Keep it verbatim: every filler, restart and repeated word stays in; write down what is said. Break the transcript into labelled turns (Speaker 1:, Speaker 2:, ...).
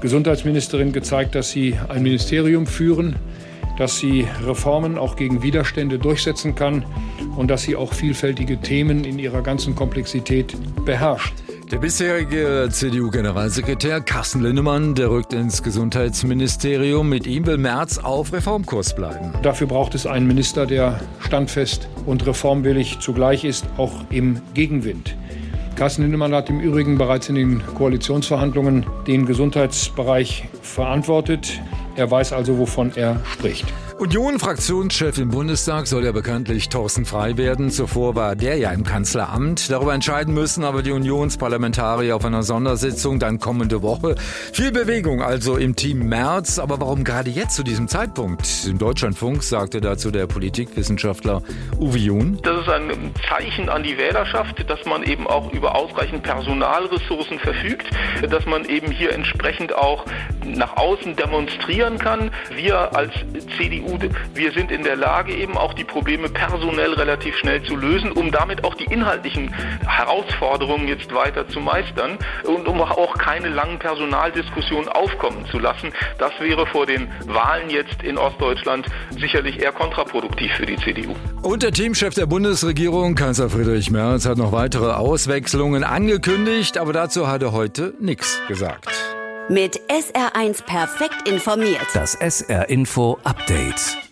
Speaker 1: Gesundheitsministerin gezeigt, dass sie ein Ministerium führen, dass sie Reformen auch gegen Widerstände durchsetzen kann und dass sie auch vielfältige Themen in ihrer ganzen Komplexität beherrscht.
Speaker 2: Der bisherige C D U-Generalsekretär Carsten Linnemann, der rückt ins Gesundheitsministerium. Mit ihm will Merz auf Reformkurs bleiben.
Speaker 1: Dafür braucht es einen Minister, der standfest und reformwillig zugleich ist, auch im Gegenwind. Carsten Linnemann hat im Übrigen bereits in den Koalitionsverhandlungen den Gesundheitsbereich verantwortet. Er weiß also, wovon er spricht.
Speaker 2: Union-Fraktionschef im Bundestag soll ja bekanntlich Thorsten Frey werden. Zuvor war der ja im Kanzleramt. Darüber entscheiden müssen aber die Unionsparlamentarier auf einer Sondersitzung dann kommende Woche. Viel Bewegung also im Team Merz. Aber warum gerade jetzt zu diesem Zeitpunkt? Im Deutschlandfunk sagte dazu der Politikwissenschaftler Uwe Jun.
Speaker 3: Das ist ein Zeichen an die Wählerschaft, dass man eben auch über ausreichend Personalressourcen verfügt, dass man eben hier entsprechend auch nach außen demonstrieren kann. Wir als C D U, wir sind in der Lage, eben auch die Probleme personell relativ schnell zu lösen, um damit auch die inhaltlichen Herausforderungen jetzt weiter zu meistern und um auch keine langen Personaldiskussionen aufkommen zu lassen. Das wäre vor den Wahlen jetzt in Ostdeutschland sicherlich eher kontraproduktiv für die C D U.
Speaker 2: Und der Teamchef der Bundesregierung, Kanzler Friedrich Merz, hat noch weitere Auswechslungen angekündigt, aber dazu hat er heute nichts gesagt.
Speaker 4: Mit S R eins perfekt informiert.
Speaker 5: Das S R Info Update.